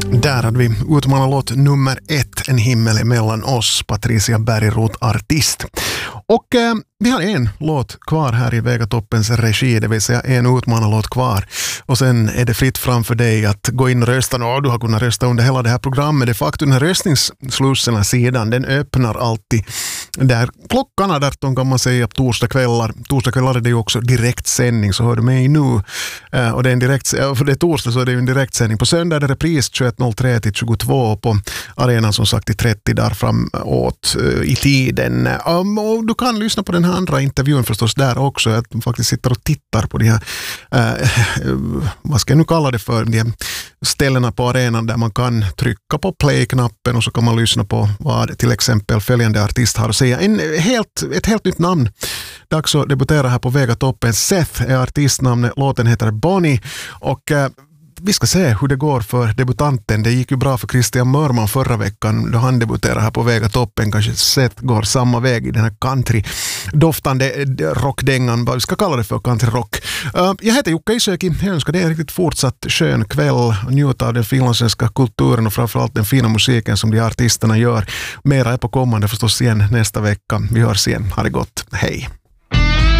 Där hade vi utmanarlåt nummer 1, En himmel mellan oss, Patricia Bergroth, artist. Och vi har en låt kvar här i Vegatoppens regi, det vill säga en utmanarlåt kvar. Och sen är det fritt framför dig att gå in och rösta. Du har kunnat rösta under hela det här programmet. Det faktum den här röstningsslussen sidan, den öppnar alltid där klockan 18 kan man säga, torsdagskvällar. Torsdagskvällar är det ju också direktsändning, så hör du mig nu. Och det är en för det är torsdag så är det ju en direktsändning. På söndag är det repris 21.03 till 22 på arenan som sagt i 30 dagar framåt i tiden. Och du kan lyssna på den här andra intervjun förstås där också. Jag faktiskt sitter och tittar på de här, vad ska jag nu kalla det för, de här ställena på arenan där man kan trycka på play-knappen och så kan man lyssna på vad till exempel följande artist har att säga. Ett helt nytt namn. Dags att debutera här på Vegatoppen. Seth är artistnamnet, låten heter Bonnie och vi ska se hur det går för debutanten. Det gick ju bra för Christian Mörman förra veckan då han debuterade här på Vegatoppen. Kanske Seth går samma väg i den här country-doftande rockdängan. Vi ska kalla det för country-rock. Jag heter Jukka Isäki. Jag önskar dig en riktigt fortsatt skön kväll och njuta av den finlandssvenska kulturen och framförallt den fina musiken som de artisterna gör. Mera är på kommande förstås igen nästa vecka. Vi hörs igen. Ha det gott. Hej!